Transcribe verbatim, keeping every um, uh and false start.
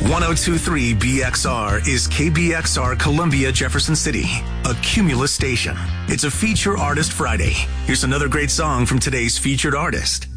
ten twenty-three B X R is K B X R Columbia, Jefferson City, a Cumulus station. It's a Feature Artist Friday. Here's another great song from today's featured artist.